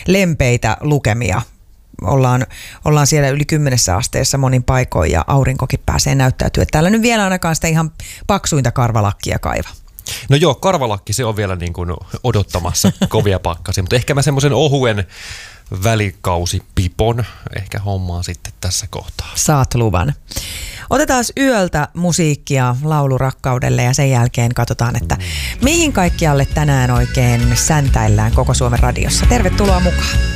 lempeitä lukemia. Ollaan siellä yli 10 asteessa monin paikoin ja aurinkokin pääsee näyttäytyä. Täällä nyt vielä ainakaan sitä ihan paksuinta karvalakkia kaiva. No joo, karvalakki se on vielä niin kuin odottamassa kovia pakkasia, mutta ehkä mä semmoisen ohuen välikausipipon ehkä hommaa sitten tässä kohtaa. Saat luvan. Otetaan yöltä musiikkia laulurakkaudelle ja sen jälkeen katsotaan, että mihin kaikkialle tänään oikein säntäillään koko Suomen radiossa. Tervetuloa mukaan.